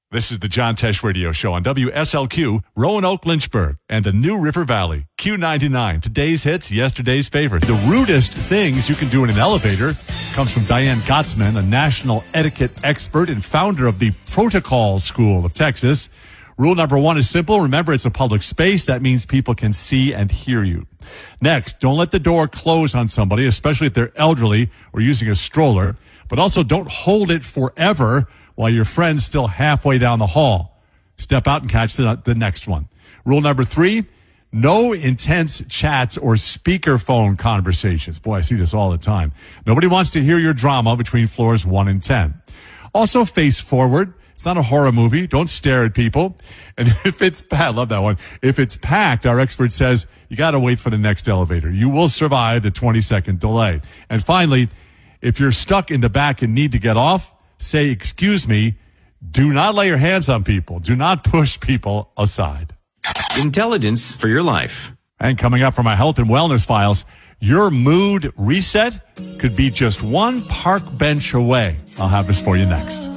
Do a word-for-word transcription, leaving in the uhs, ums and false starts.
This is the John Tesh Radio Show on W S L Q, Roanoke, Lynchburg, and the New River Valley. Q ninety-nine, today's hits, yesterday's favorites. The rudest things you can do in an elevator comes from Diane Gottsman, a national etiquette expert and founder of the Protocol School of Texas. Rule number one is simple. Remember, it's a public space. That means people can see and hear you. Next, don't let the door close on somebody, especially if they're elderly or using a stroller. But also don't hold it forever while your friend's still halfway down the hall. Step out and catch the, the next one. Rule number three, no intense chats or speakerphone conversations. Boy, I see this all the time. Nobody wants to hear your drama between floors one and ten. Also, face forward. It's not a horror movie. Don't stare at people. And if it's packed, I love that one. If it's packed, our expert says you got to wait for the next elevator. You will survive the twenty second delay. And finally, if you're stuck in the back and need to get off, say, excuse me. Do not lay your hands on people. Do not push people aside. Intelligence for your life. And coming up from my health and wellness files, your mood reset could be just one park bench away. I'll have this for you next.